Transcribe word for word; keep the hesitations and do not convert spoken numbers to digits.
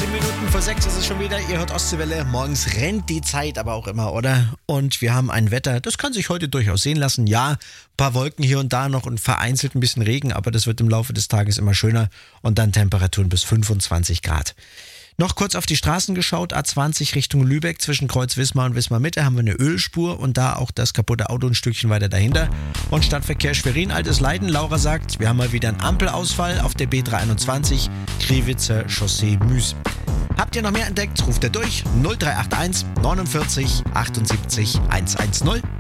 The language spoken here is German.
Zehn Minuten vor sechs ist es schon wieder. Ihr hört Ostseewelle. Morgens rennt die Zeit aber auch immer, oder? Und wir haben ein Wetter, das kann sich heute durchaus sehen lassen. Ja, ein paar Wolken hier und da noch und vereinzelt ein bisschen Regen, aber das wird im Laufe des Tages immer schöner. Und dann Temperaturen bis fünfundzwanzig Grad. Noch kurz auf die Straßen geschaut, A zwanzig Richtung Lübeck, zwischen Kreuz Wismar und Wismar Mitte haben wir eine Ölspur und da auch das kaputte Auto ein Stückchen weiter dahinter. Und Stadtverkehr Schwerin, Altes Leiden, Laura sagt, wir haben mal wieder einen Ampelausfall auf der B dreihunderteinundzwanzig, Kriwitzer Chaussee Müs. Habt ihr noch mehr entdeckt, ruft ihr durch null drei acht eins neunundvierzig achtundsiebzig hundertzehn.